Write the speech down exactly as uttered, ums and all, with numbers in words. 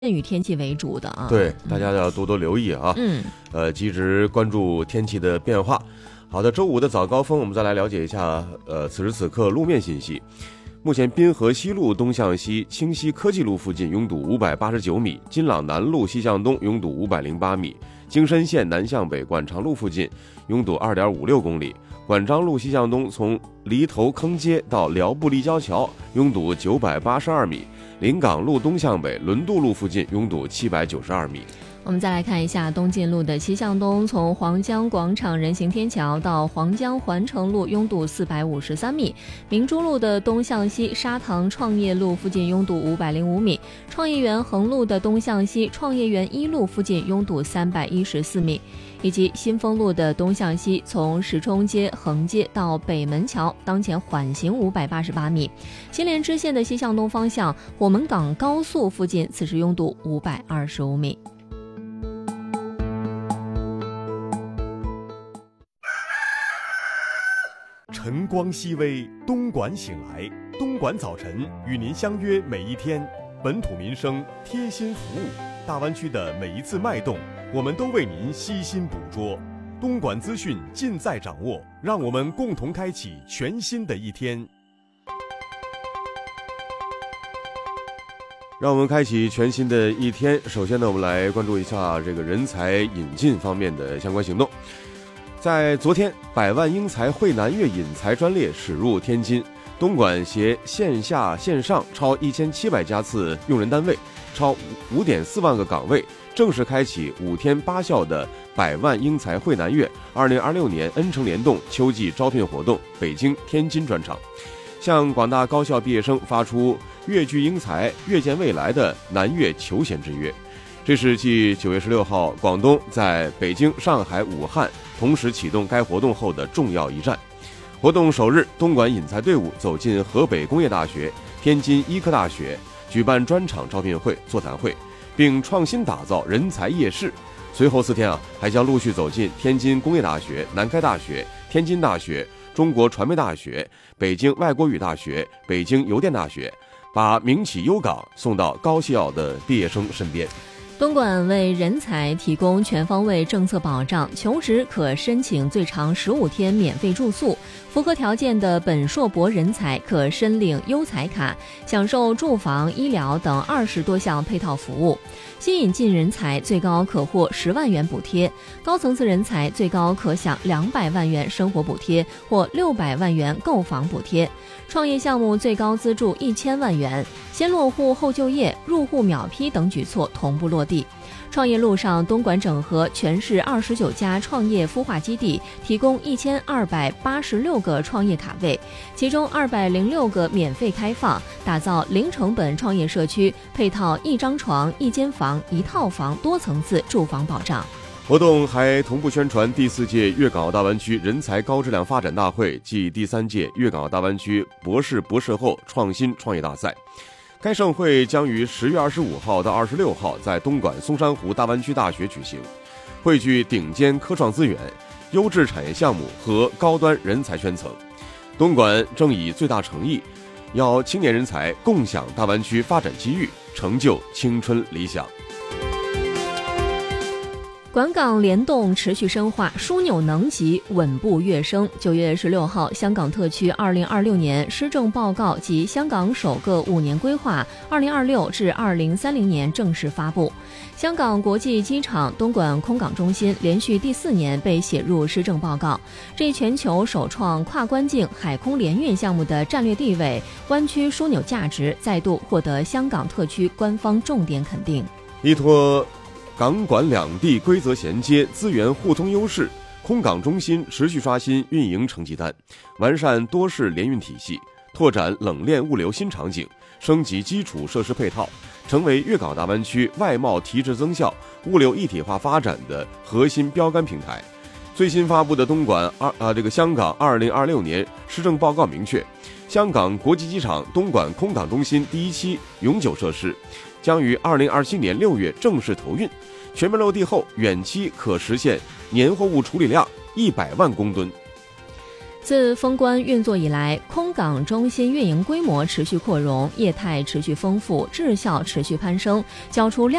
以天气为主的啊。 对，大家要多多留意啊。 嗯， 呃，及时关注天气的变化。好的，周五的早高峰，我们再来了解一下呃此时此刻路面信息。目前滨河西路东向西清溪科技路附近拥堵五百八十九米，金朗南路西向东拥堵五百零八米，京深线南向北管长路附近拥堵 二点五六公里，管章路西向东从犁头坑街到辽步立交桥拥堵九百八十二米，临港路东向北轮渡路附近拥堵七百九十二米。 我们再来看一下东进路的西向东，从黄江广场人行天桥到黄江环城路拥堵四百五十三米，明珠路的东向西砂塘创业路附近拥堵五百零五米，创业园横路的东向西创业园一路附近拥堵三百一十四米，以及新丰路的东向西从石冲街横街到北门桥当前缓行五百八十八米，新联支线的西向东方向火门港高速附近此时拥堵五百二十五米。 晨光熹微，东莞醒来，东莞早晨与您相约每一天，本土民生贴心服务，大湾区的每一次脉动，我们都为您悉心捕捉。东莞资讯尽在掌握，让我们共同开启全新的一天。 让我们开启全新的一天。首先呢，我们来关注一下这个人才引进方面的相关行动。在昨天，百万英才汇南粤引才专列驶入天津，东莞携线下线上超一千七百家次用人单位，超五点四万个岗位，正式开启五天八校的百万英才汇南粤二零二六年恩城联动秋季招聘活动北京、天津专场，向广大高校毕业生发出粤聚英才、粤见未来的南粤求贤之约。这是继九月十六号广东在北京、上海、武汉同时启动该活动后的重要一站。活动首日，东莞引才队伍走进河北工业大学、天津医科大学，举办专场招聘会、座谈会，并创新打造人才夜市。随后四天啊，还将陆续走进天津工业大学、南开大学、天津大学、中国传媒大学、北京外国语大学、北京邮电大学，把民企优岗送到高校的毕业生身边。 东莞为人才提供全方位政策保障，求职可申请最长十五天免费住宿，符合条件的本硕博人才可申领优才卡，享受住房、医疗等二十多项配套服务。新引进人才最高可获十万元补贴，高层次人才最高可享两百万元生活补贴或六百万元购房补贴。创业项目最高资助一千万元，先落户后就业、入户秒批等举措同步落地。创业路上，东莞整合全市二十九家创业孵化基地，提供一千二百八十六个创业卡位，其中二百零六个免费开放，打造零成本创业社区，配套一张床、一间房、一套房多层次住房保障。 活动还同步宣传第四届粤港澳大湾区人才高质量发展大会暨第三届粤港澳大湾区博士博士后创新创业大赛。该盛会将于十月二十五号到二十六号在东莞松山湖大湾区大学举行，汇聚顶尖科创资源、优质产业项目和高端人才圈层。东莞正以最大诚意，邀青年人才共享大湾区发展机遇，成就青春理想。 莞港联动持续深化，枢纽能级稳步跃升。九月十六号，香港特区二零二六年施政报告及香港首个五年规划二零二六至二零三零年正式发布。香港国际机场东莞空港中心连续第四年被写入施政报告，这全球首创跨关境海空联运项目的战略地位、湾区枢纽价值再度获得香港特区官方重点肯定。 依托港莞两地规则衔接、资源互通优势，空港中心持续刷新运营成绩单，完善多式联运体系，拓展冷链物流新场景，升级基础设施配套，成为粤港大湾区外贸提质增效、物流一体化发展的核心标杆平台。最新发布的东莞二啊这个香港二零二六年施政报告明确，香港国际机场东莞空港中心第一期永久设施将于二零二七年六月正式投运，全面落地后，远期可实现年货物处理量一百万公吨。 自封关运作以来，空港中心运营规模持续扩容，业态持续丰富，质效持续攀升，交出量